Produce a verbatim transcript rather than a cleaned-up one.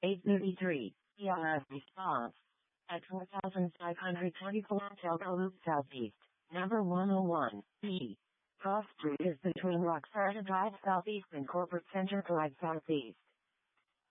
eight thirty-three, P L S response. At four thousand five hundred twenty-four Telgo Loop Southeast, number one oh one, B. Cross Street is between Roxarta Drive Southeast and Corporate Center Drive Southeast.